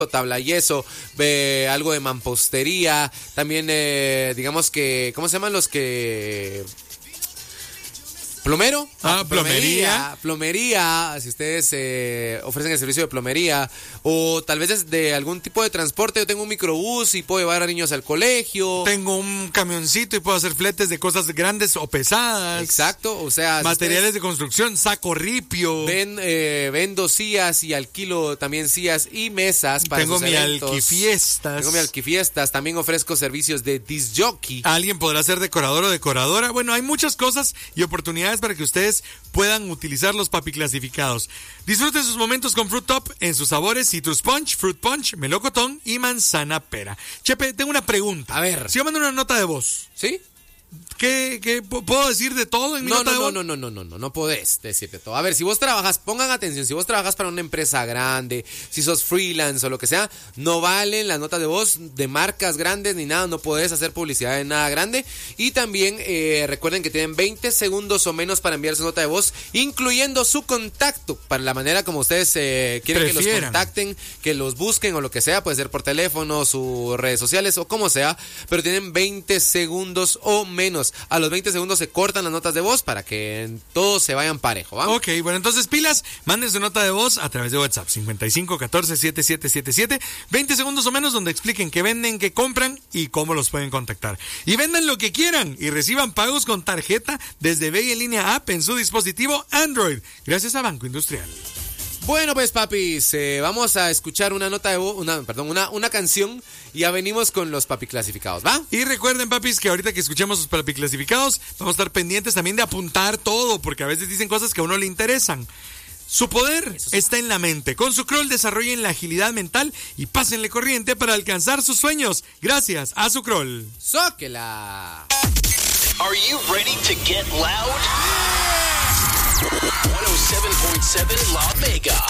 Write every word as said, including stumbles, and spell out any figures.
tabla yeso, eh, algo de mampostería, también eh, digamos que, ¿cómo se llaman los que... ¿Plomero? Ah, plomería. Plomería, si ustedes eh, ofrecen el servicio de plomería, o tal vez es de algún tipo de transporte. Yo tengo un microbús y puedo llevar a niños al colegio. Tengo un camioncito y puedo hacer fletes de cosas grandes o pesadas. Exacto, o sea... Materiales si de construcción, saco ripio. Ven, eh, vendo sillas y alquilo también sillas y mesas para Tengo sus mi eventos. alquifiestas. Tengo mi alquifiestas. También ofrezco servicios de disc jockey. Alguien podrá ser decorador o decoradora. Bueno, hay muchas cosas y oportunidades para que ustedes puedan utilizar los papi clasificados. Disfruten sus momentos con Fruit Top en sus sabores Citrus Punch, Fruit Punch, melocotón y manzana pera. Chepe, tengo una pregunta. A ver. Si yo mando una nota de voz, ¿sí? ¿Qué, qué puedo decir de todo en mi no, nota no, de voz? No, no, no, no, no, no, no podés decirte todo. A ver, si vos trabajas, pongan atención, si vos trabajas para una empresa grande, si sos freelance o lo que sea, no valen las notas de voz de marcas grandes ni nada, no podés hacer publicidad de nada grande. Y también eh, recuerden que tienen veinte segundos o menos para enviar su nota de voz, incluyendo su contacto, para la manera como ustedes eh, quieren Prefieran. que los contacten, que los busquen o lo que sea, puede ser por teléfono, sus redes sociales o como sea, pero tienen veinte segundos o menos. A los veinte segundos se cortan las notas de voz para que todos se vayan parejo, ¿va? Ok, bueno, entonces pilas, manden su nota de voz a través de WhatsApp cincuenta y cinco catorce setenta y siete setenta y siete, veinte segundos o menos donde expliquen qué venden, qué compran y cómo los pueden contactar. Y vendan lo que quieran y reciban pagos con tarjeta desde Ve en Línea App en su dispositivo Android, gracias a Banco Industrial. Bueno, pues papis, eh, vamos a escuchar una nota de voz, una, perdón, una, una canción y ya venimos con los papi clasificados, ¿va? Y recuerden, papis, que ahorita que escuchemos los papi clasificados, vamos a estar pendientes también de apuntar todo, porque a veces dicen cosas que a uno le interesan. Su poder sí. está en la mente. Con Sucrol desarrollen la agilidad mental y pásenle corriente para alcanzar sus sueños. Gracias a Sucrol. ¡Zóquela! Are you ready to get loud? one oh seven point seven La Mega.